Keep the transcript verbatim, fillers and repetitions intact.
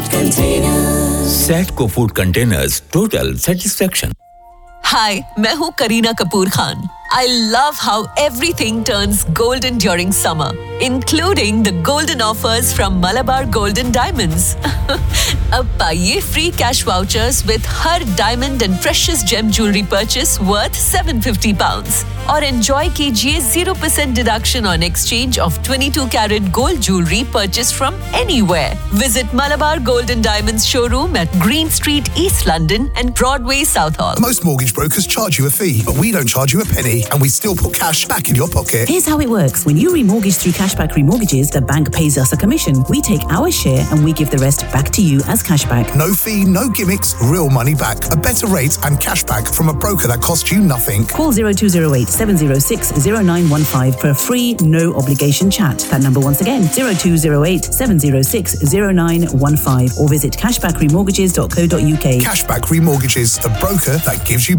Food Containers. Setco Food Containers, total satisfaction. Hi, मैं हूँ Kareena Kapoor Khan. I love how everything turns golden during summer, including the golden offers from Malabar Golden Diamonds. अब पाइए free cash vouchers with her diamond and precious gem jewelry purchase worth seven hundred fifty pounds. और enjoy कीजिए zero percent deduction on exchange of twenty-two carat gold jewelry purchased from anywhere. Visit Malabar Golden Diamonds showroom at Green Street, East London and Broadway, Southall. Most mortgage brokers charge you a fee, but we don't charge you a penny, and we still put cash back in your pocket. Here's how it works. When you remortgage through Cashback Remortgages, the bank pays us a commission. We take our share and we give the rest back to you as cashback. No fee, no gimmicks, real money back. A better rate and cashback from a broker that costs you nothing. Call zero two zero eight, seven zero six, zero nine one five for a free, no obligation chat. That number once again, zero two zero eight, seven zero six, zero nine one five, or visit cashback remortgages dot co dot uk. Cashback Remortgages, the broker that gives you